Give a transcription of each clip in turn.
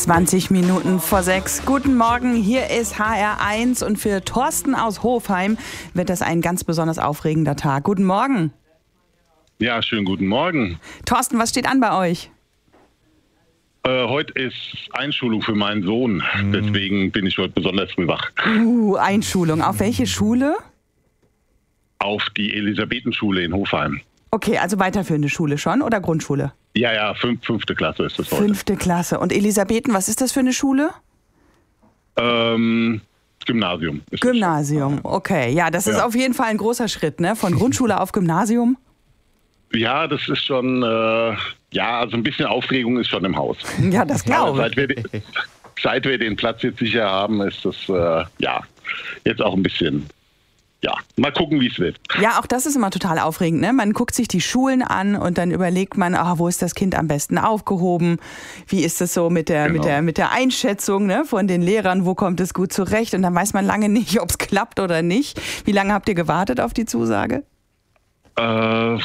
20 Minuten vor 6. Guten Morgen, hier ist HR1 und für Thorsten aus Hofheim wird das ein ganz besonders aufregender Tag. Guten Morgen. Ja, schönen guten Morgen. Thorsten, was steht an bei euch? Heute ist Einschulung für meinen Sohn, deswegen bin ich heute besonders früh wach. Einschulung. Auf welche Schule? Auf die Elisabethenschule in Hofheim. Okay, also weiterführende Schule schon oder Grundschule? Ja, fünfte Klasse ist das heute. 5. Klasse. Und Elisabethen, was ist das für eine Schule? Gymnasium. Gymnasium, okay. Ja, das ist auf jeden Fall ein großer Schritt, ne? Von Grundschule auf Gymnasium. Ja, das ist schon, also ein bisschen Aufregung ist schon im Haus. Ja, das glaube ich. Seit wir den Platz jetzt sicher haben, ist das, jetzt auch ein bisschen... Ja, mal gucken, wie es wird. Ja, auch das ist immer total aufregend, ne? Man guckt sich die Schulen an und dann überlegt man, wo ist das Kind am besten aufgehoben? Wie ist es so mit der Einschätzung, ne, von den Lehrern? Wo kommt es gut zurecht? Und dann weiß man lange nicht, ob es klappt oder nicht. Wie lange habt ihr gewartet auf die Zusage? Das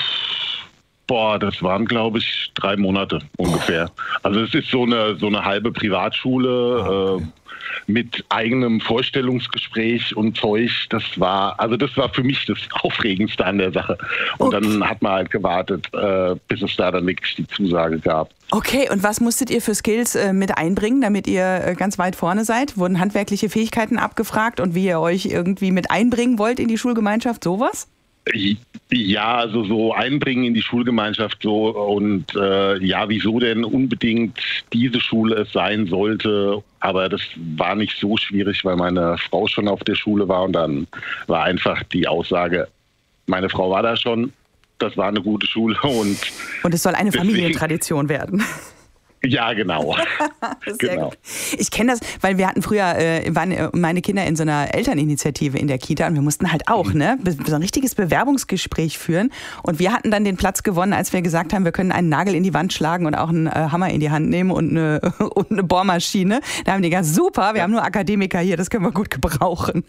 waren, glaube ich, 3 Monate ungefähr. Also es ist so eine halbe Privatschule, mit eigenem Vorstellungsgespräch und Zeug. Das war für mich das Aufregendste an der Sache. Und dann hat man halt gewartet, bis es da dann wirklich die Zusage gab. Okay, und was musstet ihr für Skills mit einbringen, damit ihr ganz weit vorne seid? Wurden handwerkliche Fähigkeiten abgefragt und wie ihr euch irgendwie mit einbringen wollt in die Schulgemeinschaft, sowas? Ja, also so einbringen in die Schulgemeinschaft so und wieso denn unbedingt diese Schule es sein sollte. Aber das war nicht so schwierig, weil meine Frau schon auf der Schule war und dann war einfach die Aussage, meine Frau war da schon, das war eine gute Schule und es soll eine Familientradition werden. Ja, genau. Genau. Ich kenne das, weil wir hatten früher, waren meine Kinder in so einer Elterninitiative in der Kita und wir mussten halt auch so ein richtiges Bewerbungsgespräch führen und wir hatten dann den Platz gewonnen, als wir gesagt haben, wir können einen Nagel in die Wand schlagen und auch einen Hammer in die Hand nehmen und eine Bohrmaschine. Da haben die gesagt, super, wir haben nur Akademiker hier, das können wir gut gebrauchen.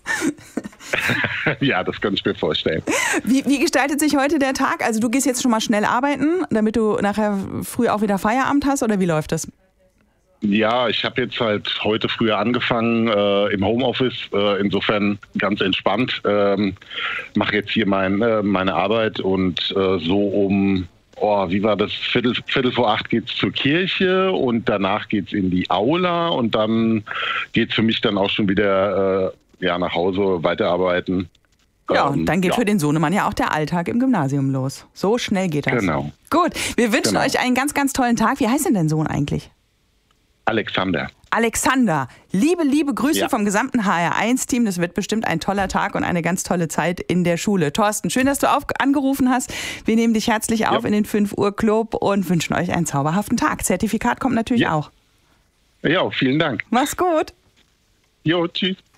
Ja, das kann ich mir vorstellen. Wie gestaltet sich heute der Tag? Also du gehst jetzt schon mal schnell arbeiten, damit du nachher früh auch wieder Feierabend hast oder wie läuft das? Ja, ich habe jetzt halt heute früher angefangen im Homeoffice, insofern ganz entspannt. Mache jetzt hier meine Arbeit und so um, wie war das, Viertel vor 8 geht's zur Kirche und danach geht's in die Aula und dann geht's für mich dann auch schon wieder nach Hause weiterarbeiten. Ja, und dann geht für den Sohnemann ja auch der Alltag im Gymnasium los. So schnell geht das. Genau. Gut, wir wünschen euch einen ganz, ganz tollen Tag. Wie heißt denn dein Sohn eigentlich? Alexander. Alexander, liebe Grüße vom gesamten HR1-Team. Das wird bestimmt ein toller Tag und eine ganz tolle Zeit in der Schule. Thorsten, schön, dass du angerufen hast. Wir nehmen dich herzlich auf in den 5 Uhr Club und wünschen euch einen zauberhaften Tag. Zertifikat kommt natürlich auch. Ja, vielen Dank. Mach's gut. Jo, tschüss.